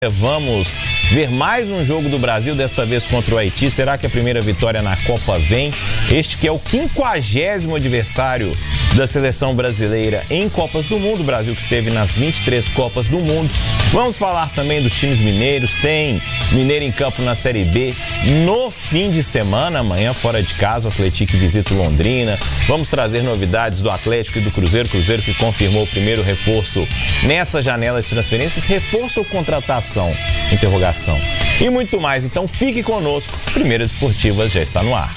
Vamos ver mais um jogo do Brasil, desta vez contra o Haiti. Será que a primeira vitória na Copa vem? Este que é o 50º adversário da seleção brasileira em Copas do Mundo. O Brasil que esteve nas 23 Copas do Mundo. Vamos falar também dos times mineiros. Tem Mineiro em campo na Série B no fim de semana. Amanhã, fora de casa, o Atlético visita o Londrina. Vamos trazer novidades do Atlético e do Cruzeiro. Cruzeiro que confirmou o primeiro reforço nessa janela de transferências. Reforço ou contratação? Interrogação. E muito mais. Então fique conosco. Primeiras Esportivas já está no ar.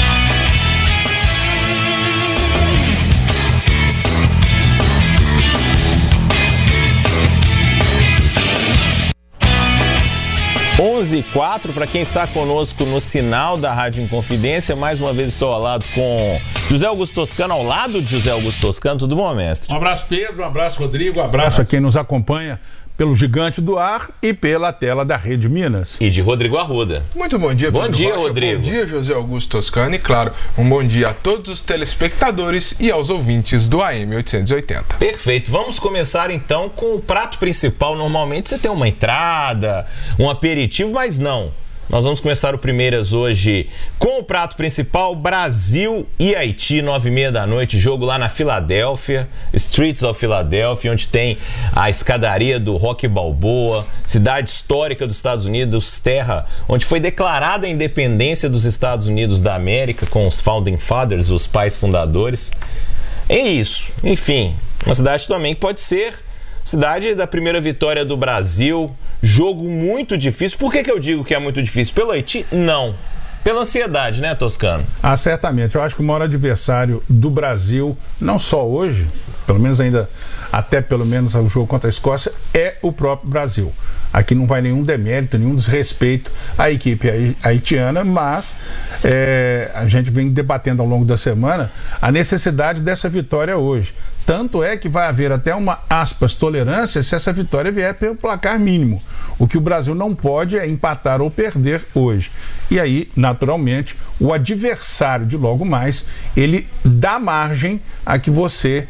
E 4, para quem está conosco no sinal da Rádio Inconfidência, mais uma vez estou ao lado com José Augusto Toscano, ao lado de José Augusto Toscano. Tudo bom, mestre? Um abraço, Pedro, um abraço, Rodrigo, um abraço a quem nos acompanha pelo Gigante do Ar e pela tela da Rede Minas. E de Rodrigo Arruda. Muito bom dia, Pedro. Bom dia, Rocha. Rodrigo. Bom dia, José Augusto Toscano. E, claro, um bom dia a todos os telespectadores e aos ouvintes do AM 880. Perfeito. Vamos começar, então, com o prato principal. Normalmente você tem uma entrada, um aperitivo, mas não. Nós vamos começar o Primeiras hoje com o prato principal, Brasil e Haiti, 9h30 da noite, jogo lá na Filadélfia, Streets of Philadelphia, onde tem a escadaria do Rocky Balboa, cidade histórica dos Estados Unidos, terra onde foi declarada a independência dos Estados Unidos da América, com os Founding Fathers, os pais fundadores. É isso, enfim, uma cidade também que pode ser cidade da primeira vitória do Brasil. Jogo muito difícil. Por que eu digo que é muito difícil? Pelo Haiti? Não. Pela ansiedade, né, Toscano? Certamente. Eu acho que o maior adversário do Brasil, não só hoje, pelo menos ainda, até pelo menos o jogo contra a Escócia, é o próprio Brasil. Aqui não vai nenhum demérito, nenhum desrespeito à equipe haitiana, mas a gente vem debatendo ao longo da semana a necessidade dessa vitória hoje. Tanto é que vai haver até uma, aspas, tolerância se essa vitória vier pelo placar mínimo. O que o Brasil não pode é empatar ou perder hoje. E aí, naturalmente, o adversário de logo mais, ele dá margem a que você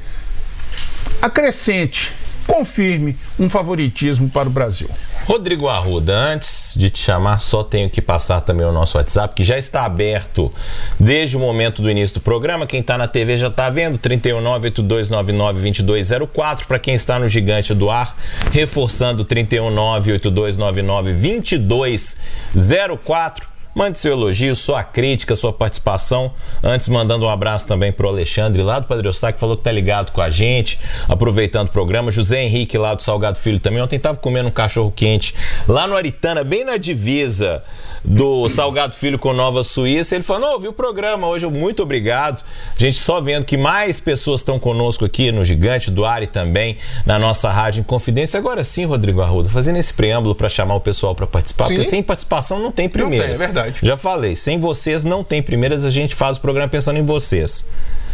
acrescente, confirme um favoritismo para o Brasil. Rodrigo Arruda, antes de te chamar, só tenho que passar também o nosso WhatsApp, que já está aberto desde o momento do início do programa. Quem está na TV já está vendo, 319-8299-2204. Para quem está no Gigante do Ar, reforçando, 319-8299-2204. Mande seu elogio, sua crítica, sua participação. Antes, mandando um abraço também pro Alexandre, lá do Padre Eustáquio, que falou que tá ligado com a gente, aproveitando o programa. José Henrique, lá do Salgado Filho também. Ontem tava comendo um cachorro quente lá no Aritana, bem na divisa do Salgado Filho com Nova Suíça. Ele falou, não, ouvi o programa hoje, muito obrigado. A gente só vendo que mais pessoas estão conosco aqui no Gigante do Ar e também na nossa Rádio Inconfidência. Agora sim, Rodrigo Arruda, fazendo esse preâmbulo para chamar o pessoal para participar, sim, porque sem participação não tem primeiras. Não tem, é verdade. Já falei, sem vocês não tem primeiras, a gente faz o programa pensando em vocês.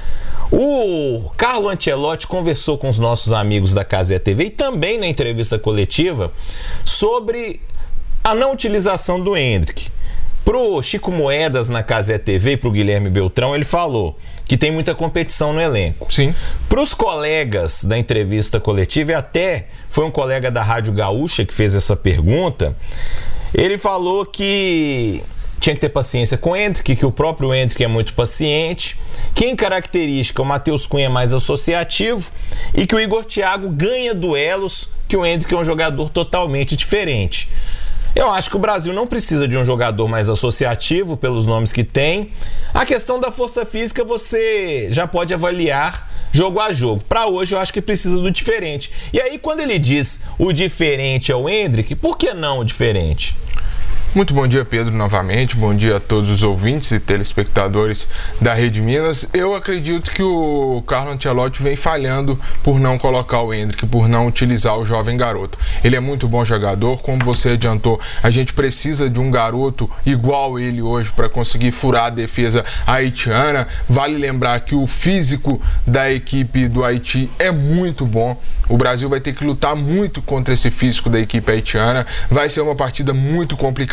O Carlo Ancelotti conversou com os nossos amigos da Cazé TV e também na entrevista coletiva sobre a não utilização do Endrick. Pro Chico Moedas na Cazé TV e pro Guilherme Beltrão, ele falou que tem muita competição no elenco. Sim. Pros colegas da entrevista coletiva, e até foi um colega da Rádio Gaúcha que fez essa pergunta, ele falou que tinha que ter paciência com o Endrick, que o próprio Endrick é muito paciente, que em característica o Matheus Cunha é mais associativo e que o Igor Thiago ganha duelos, que o Endrick é um jogador totalmente diferente. Eu acho que o Brasil não precisa de um jogador mais associativo pelos nomes que tem. A questão da força física você já pode avaliar jogo a jogo. Para hoje eu acho que precisa do diferente. E aí quando ele diz o diferente é o Endrick, por que não o diferente? Muito bom dia, Pedro, novamente. Bom dia a todos os ouvintes e telespectadores da Rede Minas. Eu acredito que o Carlo Ancelotti vem falhando por não colocar o Endrick, por não utilizar o jovem garoto. Ele é muito bom jogador, como você adiantou, a gente precisa de um garoto igual ele hoje para conseguir furar a defesa haitiana. Vale lembrar que o físico da equipe do Haiti é muito bom. O Brasil vai ter que lutar muito contra esse físico da equipe haitiana. Vai ser uma partida muito complicada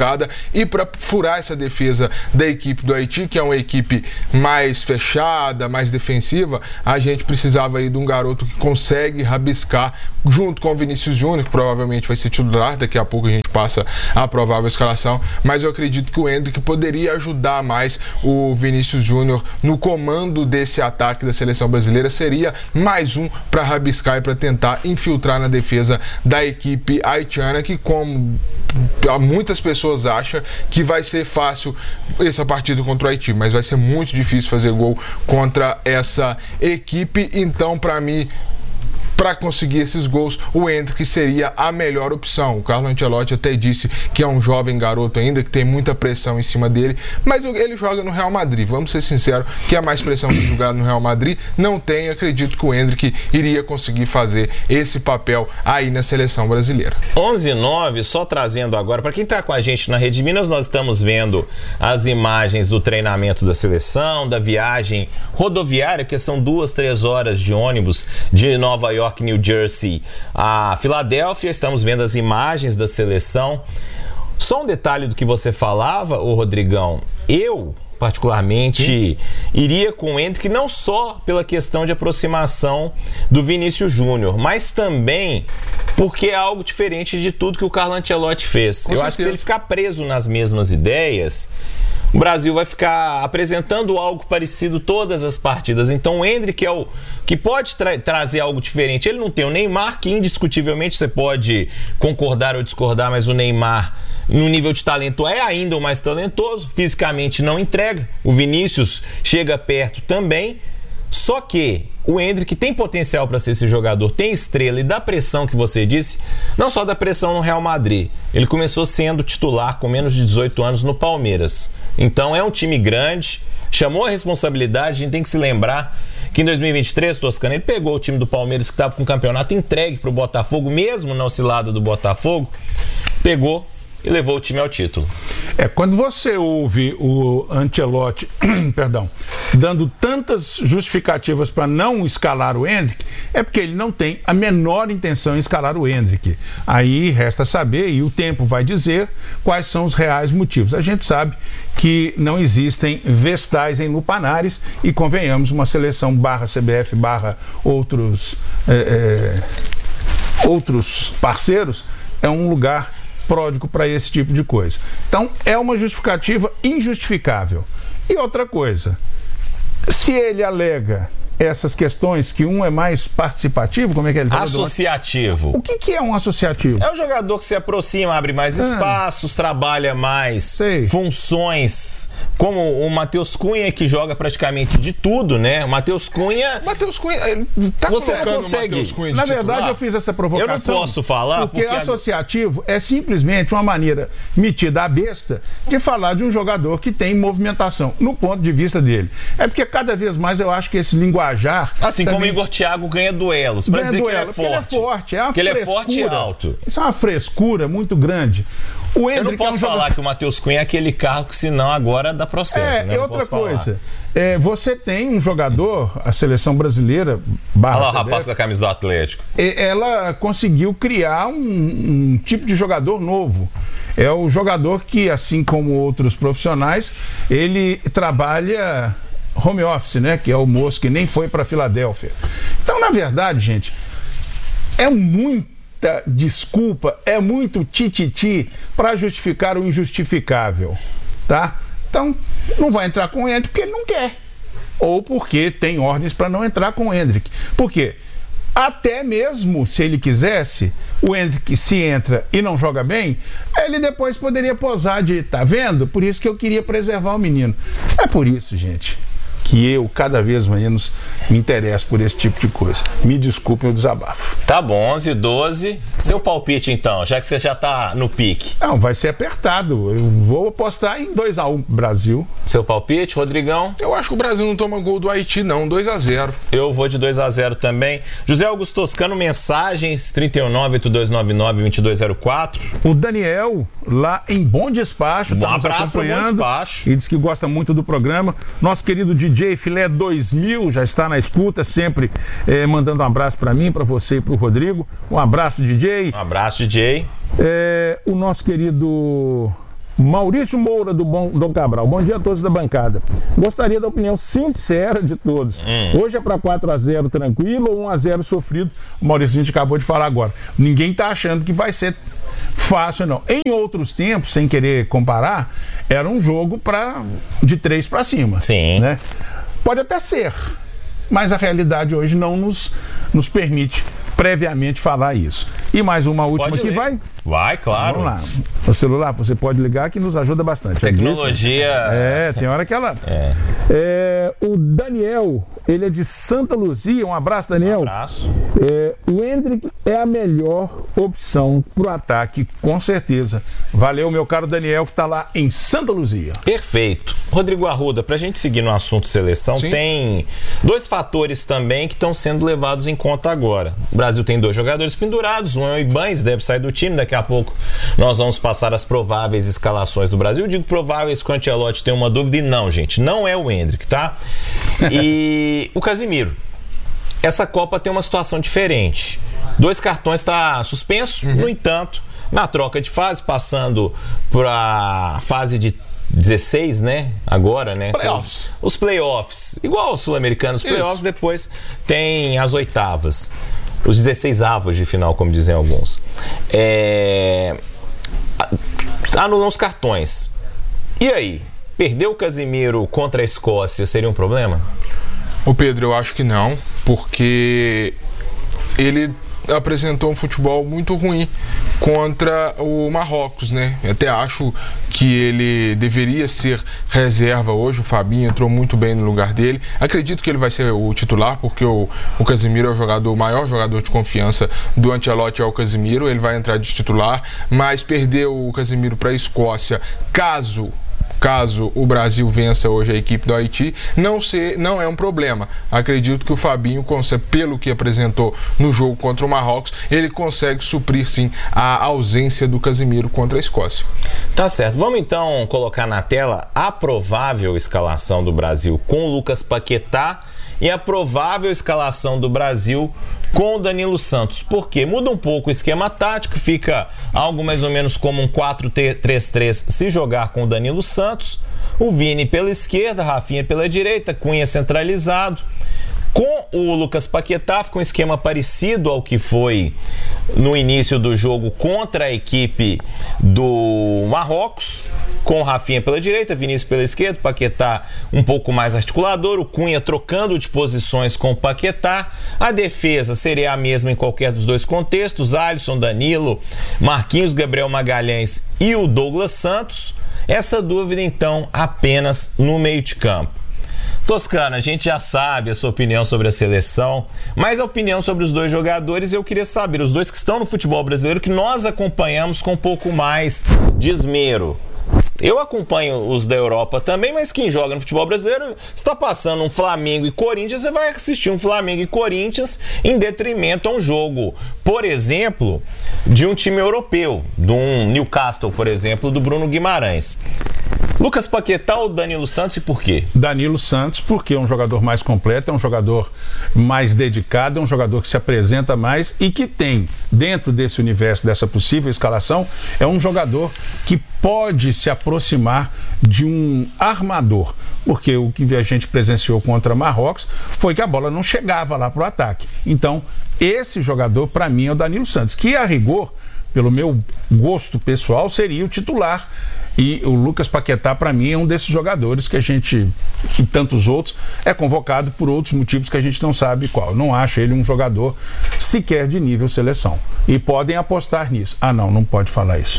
complicada, e para furar essa defesa da equipe do Haiti, que é uma equipe mais fechada, mais defensiva, a gente precisava aí de um garoto que consegue rabiscar, junto com o Vinícius Júnior, que provavelmente vai ser titular, daqui a pouco a gente passa a provável escalação, mas eu acredito que o Endrick poderia ajudar mais o Vinícius Júnior no comando desse ataque da seleção brasileira, seria mais um para rabiscar e para tentar infiltrar na defesa da equipe haitiana, que, como muitas pessoas acham, que vai ser fácil essa partida contra o Haiti, mas vai ser muito difícil fazer gol contra essa equipe. Então, para mim, para conseguir esses gols, o Endrick seria a melhor opção. O Carlo Ancelotti até disse que é um jovem garoto ainda, que tem muita pressão em cima dele, mas ele joga no Real Madrid. Vamos ser sinceros, que é mais pressão que jogar no Real Madrid não tem. Acredito que o Endrick iria conseguir fazer esse papel aí na seleção brasileira. 11:09, só trazendo agora, para quem está com a gente na Rede Minas, nós estamos vendo as imagens do treinamento da seleção, da viagem rodoviária, porque são 2-3 horas de ônibus de Nova York, New Jersey a Filadélfia. Estamos vendo as imagens da seleção. Só um detalhe do que você falava, ô Rodrigão, eu particularmente iria com o Endrick, não só pela questão de aproximação do Vinícius Júnior, mas também porque é algo diferente de tudo que o Carlo Ancelotti fez. Eu acho que se ele ficar preso nas mesmas ideias, o Brasil vai ficar apresentando algo parecido todas as partidas. Então o Endrick é o que pode trazer algo diferente. Ele não tem o Neymar, que indiscutivelmente você pode concordar ou discordar, mas o Neymar, no nível de talento, é ainda o mais talentoso. Fisicamente não entrega. O Vinícius chega perto também. Só que o Endrick tem potencial para ser esse jogador, tem estrela, e da pressão que você disse, não só da pressão no Real Madrid. Ele começou sendo titular com menos de 18 anos no Palmeiras. Então é um time grande, chamou a responsabilidade. A gente tem que se lembrar que em 2023, Toscano, ele pegou o time do Palmeiras, que estava com o campeonato entregue para o Botafogo, mesmo na oscilada do Botafogo, pegou e levou o time ao título. Quando você ouve o Ancelotti, perdão, dando tantas justificativas para não escalar o Endrick, é porque ele não tem a menor intenção em escalar o Endrick. Aí resta saber, e o tempo vai dizer, quais são os reais motivos. A gente sabe que não existem vestais em lupanares, e convenhamos, uma seleção /CBF /outros parceiros é um lugar pródigo para esse tipo de coisa. Então, é uma justificativa injustificável. E outra coisa, se ele alega essas questões, que um é mais participativo, como é que ele fala? Associativo. O que é um associativo? É o jogador que se aproxima, abre mais espaços, trabalha mais funções, como o Matheus Cunha, que joga praticamente de tudo, né? O Matheus Cunha tá, você não consegue. Na verdade, eu fiz essa provocação. Eu não posso falar porque associativo é simplesmente uma maneira metida à besta de falar de um jogador que tem movimentação, no ponto de vista dele. É porque cada vez mais eu acho que esse linguajar, assim também, como o Igor Thiago ganha duelos, para dizer que ele é forte. Ele é forte, é uma frescura. Ele é forte e alto. Isso é uma frescura muito grande. O Endrick, eu não posso falar que o Matheus Cunha é aquele carro que, senão, agora dá processo. Né? Outra coisa, você tem um jogador, a seleção brasileira, olha lá o rapaz com a camisa do Atlético. Ela conseguiu criar um tipo de jogador novo. É o jogador que, assim como outros profissionais, ele trabalha home office, né? Que é o moço que nem foi para Filadélfia. Então, na verdade, gente, é muita desculpa, é muito tititi para justificar o injustificável, tá? Então, não vai entrar com o Endrick porque ele não quer, ou porque tem ordens para não entrar com o Endrick. Por quê? Até mesmo se ele quisesse, o Endrick, se entra e não joga bem, ele depois poderia posar de, tá vendo? Por isso que eu queria preservar o menino. É por isso, gente, que eu cada vez menos me interesso por esse tipo de coisa. Me desculpem o desabafo. Tá bom, 11:12. Seu palpite, então, já que você já tá no pique. Não, vai ser apertado. Eu vou apostar em 2-1 Brasil. Seu palpite, Rodrigão? Eu acho que o Brasil não toma gol do Haiti, não. 2-0. Eu vou de 2-0 também. José Augusto Toscano, mensagens 3982992204. O Daniel, lá em Bom Despacho, tá nos acompanhando. Bom Despacho. E diz que gosta muito do programa. Nosso querido DJ Filé 2000 já está na escuta, sempre mandando um abraço para mim, para você e para o Rodrigo. Um abraço, DJ. Um abraço, DJ. O nosso querido Maurício Moura, do Dom Cabral. Bom dia a todos da bancada. Gostaria da opinião sincera de todos. Hoje é para 4-0 tranquilo ou 1-0 sofrido? O Maurício, a gente acabou de falar agora. Ninguém está achando que vai ser fácil, não. Em outros tempos, sem querer comparar, era um jogo de 3 para cima. Sim. Né? Pode até ser, mas a realidade hoje não nos permite previamente falar isso. E mais uma última que vai? Vai, claro. Vamos lá. O celular, você pode ligar que nos ajuda bastante. Tecnologia. Tem hora que ela... o Daniel, ele é de Santa Luzia. Um abraço, Daniel. Um abraço. O Hendrick é a melhor opção pro ataque, com certeza. Valeu, meu caro Daniel, que está lá em Santa Luzia. Perfeito. Rodrigo Arruda, pra gente seguir no assunto seleção, Sim. tem 2 fatores também que estão sendo levados em conta agora. O Brasil tem 2 jogadores pendurados, um é o Ibanes, deve sair do time, daqui a pouco nós vamos passar as prováveis escalações do Brasil. Eu digo prováveis que o Ancelotti tem uma dúvida e não, gente, não é o Hendrick, tá? E o Casimiro. Essa Copa tem uma situação diferente. 2 cartões está suspenso, no entanto, na troca de fase, passando para a fase de 16, né? Agora, né? Playoffs. Os playoffs. Igual os sul-americanos, os playoffs, depois tem as oitavas. Os 16 avos de final, como dizem alguns. Anulam os cartões. E aí? Perder o Casimiro contra a Escócia seria um problema? Ô Pedro, eu acho que não, porque ele apresentou um futebol muito ruim contra o Marrocos, né? Eu até acho que ele deveria ser reserva hoje. O Fabinho entrou muito bem no lugar dele. Acredito que ele vai ser o titular, porque o Casimiro é o maior jogador de confiança do Ancelotti, é o Casimiro. Ele vai entrar de titular, mas perder o Casimiro para a Escócia, caso o Brasil vença hoje a equipe do Haiti, não é um problema. Acredito que o Fabinho consegue, pelo que apresentou no jogo contra o Marrocos, ele consegue suprir sim a ausência do Casimiro contra a Escócia. Tá certo. Vamos então colocar na tela a provável escalação do Brasil com o Lucas Paquetá e a provável escalação do Brasil com o Danilo Santos. Porque muda um pouco o esquema tático, fica algo mais ou menos como um 4-3-3 se jogar com o Danilo Santos, o Vini pela esquerda, Rafinha pela direita, Cunha centralizado. Com o Lucas Paquetá, fica um esquema parecido ao que foi no início do jogo contra a equipe do Marrocos, com o Rafinha pela direita, Vinícius pela esquerda, Paquetá um pouco mais articulador, o Cunha trocando de posições com o Paquetá. A defesa seria a mesma em qualquer dos 2 contextos, Alisson, Danilo, Marquinhos, Gabriel Magalhães e o Douglas Santos. Essa dúvida então apenas no meio de campo. Toscano, a gente já sabe a sua opinião sobre a seleção, mas a opinião sobre os 2 jogadores eu queria saber, os 2 que estão no futebol brasileiro, que nós acompanhamos com um pouco mais de esmero. Eu acompanho os da Europa também, mas quem joga no futebol brasileiro, está passando um Flamengo e Corinthians, você vai assistir um Flamengo e Corinthians em detrimento a um jogo, por exemplo, de um time europeu, de um Newcastle, por exemplo, do Bruno Guimarães. Lucas Paquetá ou Danilo Santos, e por quê? Danilo Santos, porque é um jogador mais completo, é um jogador mais dedicado, é um jogador que se apresenta mais e que tem, dentro desse universo, dessa possível escalação, é um jogador que pode se aproximar de um armador, porque o que a gente presenciou contra Marrocos foi que a bola não chegava lá para o ataque. Então, esse jogador, para mim, é o Danilo Santos, que a rigor, pelo meu gosto pessoal, seria o titular. E o Lucas Paquetá, para mim, é um desses jogadores que a gente, e tantos outros, é convocado por outros motivos que a gente não sabe qual. Eu não acho ele um jogador sequer de nível seleção. E podem apostar nisso. Ah, não pode falar isso.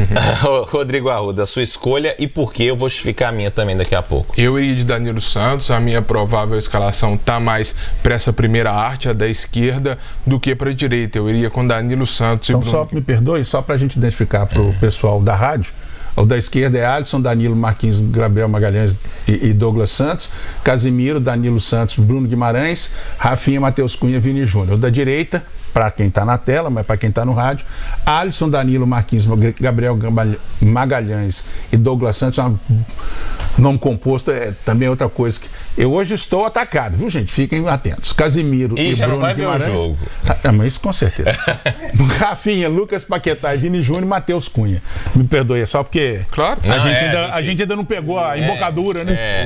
Rodrigo Arruda, a sua escolha e por quê? Eu vou justificar a minha também daqui a pouco. Eu iria de Danilo Santos, a minha provável escalação tá mais para essa primeira arte, a da esquerda, do que para a direita. Eu iria com Danilo Santos e então, Bruno. só me perdoe, só para a gente identificar para o pessoal da rádio. O da esquerda é Alisson, Danilo, Marquinhos, Gabriel Magalhães e Douglas Santos. Casimiro, Danilo Santos, Bruno Guimarães, Rafinha, Matheus Cunha, Vini Júnior. O da direita, para quem está na tela, mas para quem está no rádio, Alisson, Danilo, Marquinhos, Gabriel Magalhães e Douglas Santos. Nome composto é também outra coisa que... Eu hoje estou atacado, viu, gente? Fiquem atentos. Casimiro e já Bruno não vai Guimarães. ver o jogo. Mas isso com certeza. Rafinha, Lucas Paquetá e Vini Júnior e Matheus Cunha. Me perdoe, é só porque Claro. a gente ainda não pegou a embocadura, né?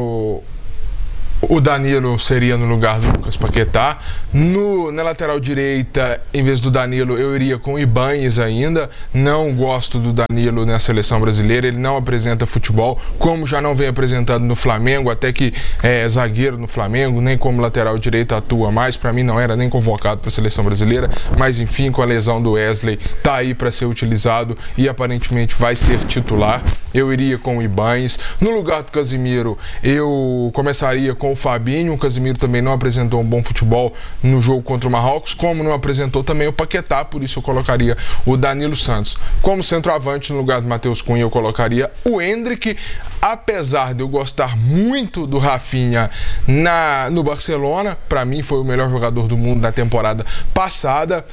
O Danilo seria no lugar do Lucas Paquetá. Na lateral direita, em vez do Danilo, eu iria com o Ibáñez ainda. Não gosto do Danilo na seleção brasileira. Ele não apresenta futebol, como já não vem apresentando no Flamengo, até que é zagueiro no Flamengo, nem como lateral direito atua mais. Para mim não era nem convocado para a seleção brasileira, mas enfim, com a lesão do Wesley, tá aí para ser utilizado e aparentemente vai ser titular. Eu iria com o Ibáñez. No lugar do Casimiro, eu começaria com o Fabinho. O Casimiro também não apresentou um bom futebol no jogo contra o Marrocos, como não apresentou também o Paquetá, por isso eu colocaria o Danilo Santos. Como centroavante, no lugar do Matheus Cunha, eu colocaria o Endrick. Apesar de eu gostar muito do Rafinha no Barcelona, para mim foi o melhor jogador do mundo na temporada passada.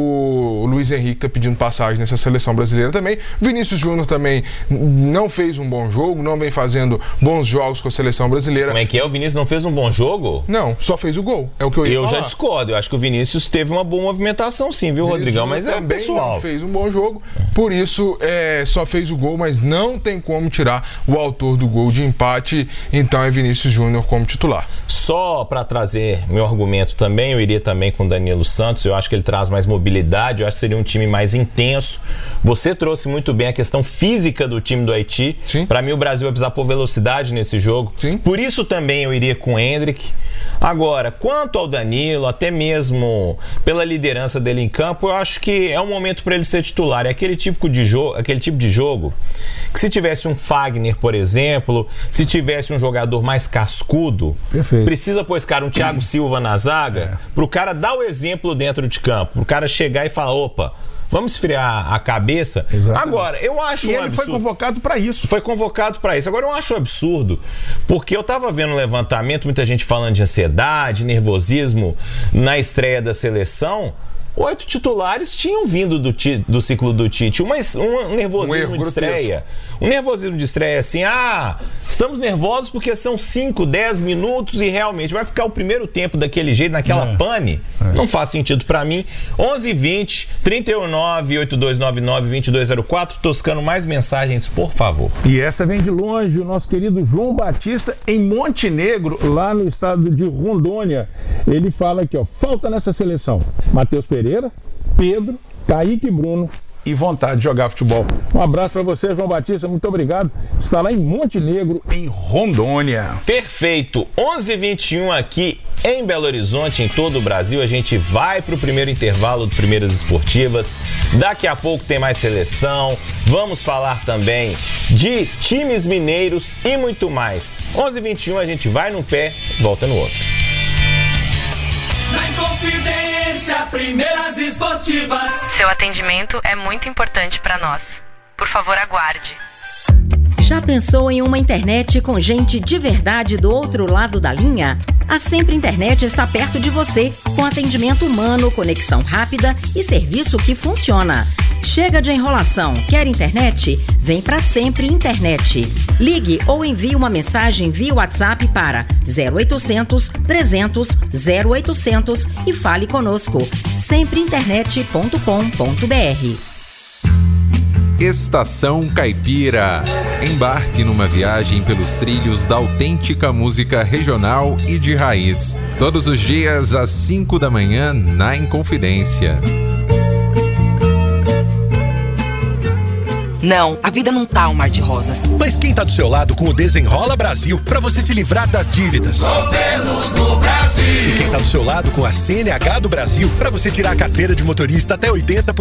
O Luiz Henrique está pedindo passagem nessa seleção brasileira também. Vinícius Júnior também não fez um bom jogo, não vem fazendo bons jogos com a seleção brasileira. Como é que é? O Vinícius não fez um bom jogo? Não, só fez o gol. É o que eu ia falar. Já discordo. Eu acho que o Vinícius teve uma boa movimentação sim, viu, Rodrigão? Mas é pessoal. Não fez um bom jogo, por isso só fez o gol, mas não tem como tirar o autor do gol de empate, então é Vinícius Júnior como titular. Só para trazer meu argumento também, eu iria também com o Danilo Santos. Eu acho que ele traz mais mobilidade, eu acho que seria um time mais intenso. Você trouxe muito bem a questão física do time do Haiti. Para mim o Brasil vai precisar pôr velocidade nesse jogo. Sim. Por isso também eu iria com o Endrick. Agora, quanto ao Danilo, até mesmo pela liderança dele em campo, eu acho que é um momento para ele ser titular. É aquele tipo de jogo que, se tivesse um Fagner, por exemplo, se tivesse um jogador mais cascudo, precisa pôr esse cara, um Thiago Silva na zaga, pro cara dar o exemplo dentro de campo, pro cara chegar e falar, opa, vamos esfriar a cabeça. Exatamente. Agora, eu acho ele foi convocado para isso. Foi convocado para isso. Agora, eu acho absurdo, porque eu tava vendo um levantamento, muita gente falando de ansiedade, nervosismo na estreia da seleção. 8 titulares tinham vindo do ciclo do Tite. Um nervosismo de estreia. Um nervosismo de estreia assim, estamos nervosos porque são 5, 10 minutos e realmente vai ficar o primeiro tempo daquele jeito, naquela pane. Não faz sentido pra mim. 11h20, 319-8299-2204. Toscano, mais mensagens, por favor. E essa vem de longe, o nosso querido João Batista, em Montenegro, lá no estado de Rondônia. Ele fala aqui, falta nessa seleção Matheus Pereira, Pedro, Kaique e Bruno e vontade de jogar futebol. Um abraço para você, João Batista, muito obrigado. Está lá em Montenegro, em Rondônia. Perfeito. 11h21 aqui em Belo Horizonte, em todo o Brasil. A gente vai para o primeiro intervalo do Primeiras Esportivas. Daqui a pouco tem mais seleção. Vamos falar também de times mineiros e muito mais. 11h21 a gente vai num pé, volta no outro. Na Inconfidência, Primeiras Esportivas. Seu atendimento é muito importante para nós. Por favor, aguarde. Já pensou em uma internet com gente de verdade do outro lado da linha? A Sempre Internet está perto de você, com atendimento humano, conexão rápida e serviço que funciona. Chega de enrolação. Quer internet? Vem pra Sempre Internet. Ligue ou envie uma mensagem via WhatsApp para 0800 300 0800 e fale conosco. sempreinternet.com.br. Estação Caipira. Embarque numa viagem pelos trilhos da autêntica música regional e de raiz. Todos os dias às 5 da manhã na Inconfidência. Não, a vida não tá um mar de rosas. Mas quem tá do seu lado com o Desenrola Brasil pra você se livrar das dívidas? Governo do Brasil. E quem tá do seu lado com a CNH do Brasil pra você tirar a carteira de motorista até 80%